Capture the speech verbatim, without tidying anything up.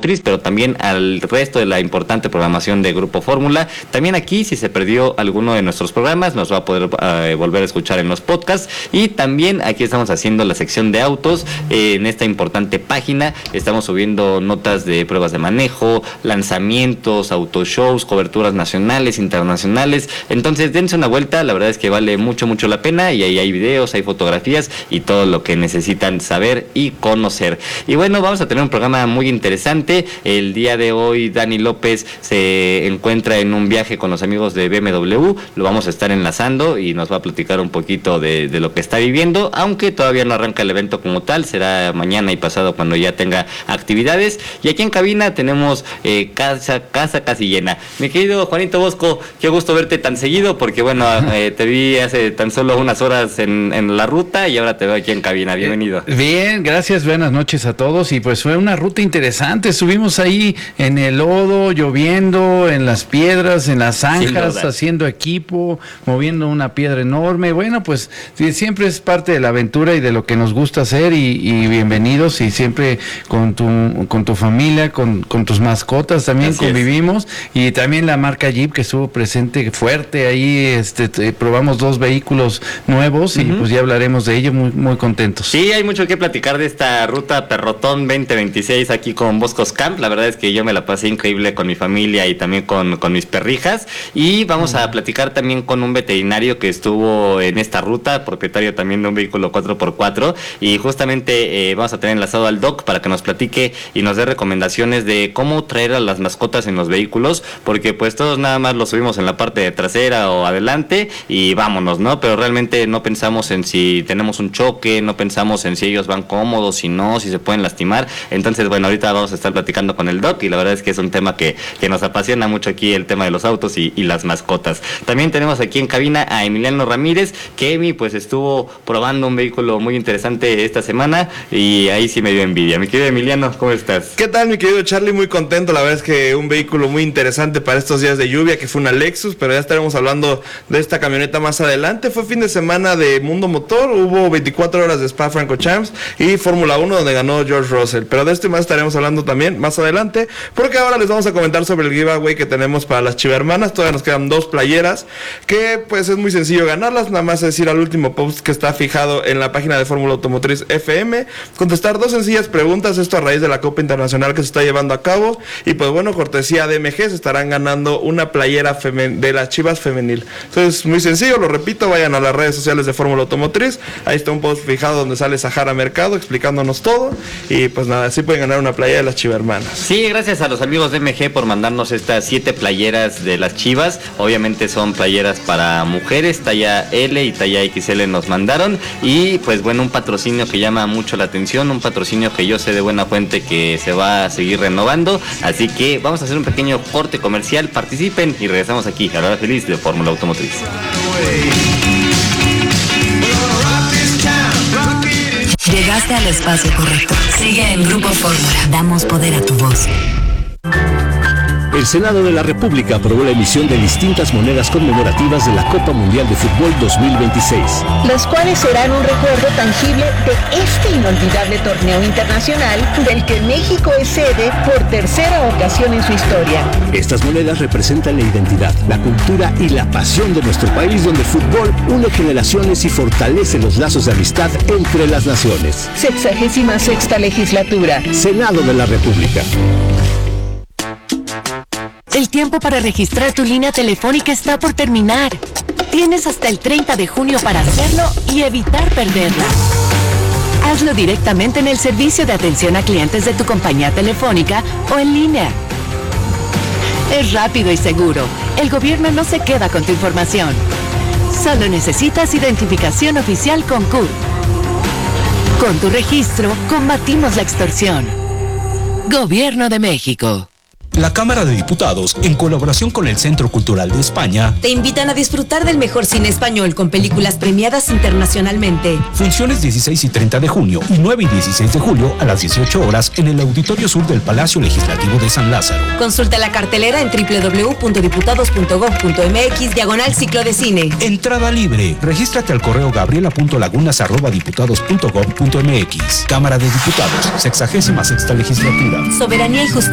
Automotriz, pero también al resto de la importante programación de Grupo Fórmula. También aquí, si se perdió alguno de nuestros programas, nos va a poder uh, volver a escuchar en los podcasts. Y también aquí estamos haciendo la sección de autos eh, en esta importante página. Estamos subiendo notas de pruebas de manejo, lanzamientos, autoshows, coberturas nacionales, internacionales. Entonces dense una vuelta, la verdad es que vale mucho, mucho la pena, y ahí hay videos, hay fotografías y todo lo que necesitan saber y conocer. Y bueno, vamos a tener un programa muy interesante. El día de hoy Dani López se encuentra en un viaje con los amigos de B M W, lo vamos a estar enlazando y nos va a platicar un poquito de, de lo que está viviendo, aunque todavía no arranca el evento como tal, será mañana y pasado cuando ya tenga actividades. Y aquí en cabina tenemos eh, casa, casa casi llena. Mi querido Juanito Bosco, qué gusto verte tan seguido, porque bueno, eh, te vi hace tan solo unas horas en, en la ruta y ahora te veo aquí en cabina. Bienvenido. Bien, gracias, buenas noches a todos. Y pues fue una ruta interesante, estuvimos ahí en el lodo, lloviendo, en las piedras, en las zanjas, haciendo equipo, moviendo una piedra enorme. Bueno, pues siempre es parte de la aventura y de lo que nos gusta hacer, y, y bienvenidos, y siempre con tu, con tu familia, con, con tus mascotas también. Así convivimos, es. Y también la marca Jeep, que estuvo presente fuerte ahí. Este, te, probamos dos vehículos nuevos, uh-huh. y pues ya hablaremos de ello, muy, muy contentos. Sí, hay mucho que platicar de esta ruta Perrotón veinte veintiséis aquí con Boscos Camp. La verdad es que yo me la pasé increíble con mi familia y también con, con mis perrijas, y vamos uh-huh. a platicar también con un veterinario que estuvo en esta ruta, propietario también de un vehículo cuatro por cuatro, y justamente eh, vamos a tener enlazado al Doc para que nos platique y nos dé recomendaciones de cómo traer a las mascotas en los vehículos, porque pues todos nada más los subimos en la parte de trasera o adelante y vámonos, ¿no? Pero realmente no pensamos en si tenemos un choque, no pensamos en si ellos van cómodos, si no, si se pueden lastimar. Entonces, bueno, ahorita vamos a estar platicando con el Doc, y la verdad es que es un tema que, que nos apasiona mucho aquí, el tema de los autos y, y las mascotas. También tenemos aquí en cabina a Emiliano Ramírez, que Emi pues estuvo probando un vehículo muy interesante esta semana, y ahí sí me dio envidia. Mi querido Emiliano, ¿cómo estás? ¿Qué tal, mi querido Charlie? Muy contento, la verdad es que un vehículo muy interesante para estos días de lluvia, que fue una Lexus, pero ya estaremos hablando de esta camioneta más adelante. Fue fin de semana de Mundo Motor, hubo veinticuatro horas de Spa-Francorchamps y Fórmula uno, donde ganó George Russell, pero de esto y más estaremos hablando también más adelante, porque ahora les vamos a comentar sobre el giveaway que tenemos para las Chivermanas. Todavía nos quedan dos playeras, que pues es muy sencillo ganarlas, nada más es ir al último post que está fijado en la página de Fórmula Automotriz F M, contestar dos sencillas preguntas, esto a raíz de la Copa Internacional que se está llevando a cabo, y pues bueno, cortesía de M G, se estarán ganando una playera femen- de las Chivas femenil. Entonces, muy sencillo, lo repito, vayan a las redes sociales de Fórmula Automotriz, ahí está un post fijado donde sale Sahara Mercado explicándonos todo, y pues nada, así pueden ganar una playera de las Chivermanas. Sí, gracias a los amigos de M G por mandarnos estas siete playeras de las Chivas. Obviamente son playeras para mujeres, talla L y talla X L nos mandaron, y pues bueno, un patrocinio que llama mucho la atención, un patrocinio que yo sé de buena fuente que se va a seguir renovando, así que vamos a hacer un pequeño corte comercial, participen y regresamos aquí a la hora feliz de Fórmula Automotriz. Llegaste al espacio correcto. Sigue en Grupo Fórmula. Damos poder a tu voz. El Senado de la República aprobó la emisión de distintas monedas conmemorativas de la Copa Mundial de Fútbol dos mil veintiséis. Las cuales serán un recuerdo tangible de este inolvidable torneo internacional del que México es sede por tercera ocasión en su historia. Estas monedas representan la identidad, la cultura y la pasión de nuestro país, donde el fútbol une generaciones y fortalece los lazos de amistad entre las naciones. Sexagésima sexta legislatura. Senado de la República. El tiempo para registrar tu línea telefónica está por terminar. Tienes hasta el treinta de junio para hacerlo y evitar perderla. Hazlo directamente en el servicio de atención a clientes de tu compañía telefónica o en línea. Es rápido y seguro. El gobierno no se queda con tu información. Solo necesitas identificación oficial con C U R. Con tu registro, combatimos la extorsión. Gobierno de México. La Cámara de Diputados, en colaboración con el Centro Cultural de España, te invitan a disfrutar del mejor cine español con películas premiadas internacionalmente. Funciones dieciséis y treinta de junio y nueve y dieciséis de julio a las dieciocho horas en el Auditorio Sur del Palacio Legislativo de San Lázaro. Consulta la cartelera en doble u doble u doble u punto diputados punto gob punto eme equis diagonal ciclo de cine. Entrada libre. Regístrate al correo gabriela punto lagunas arroba diputados punto gob punto eme equis. Cámara de Diputados, sexagésima sexta legislatura. Soberanía y justicia.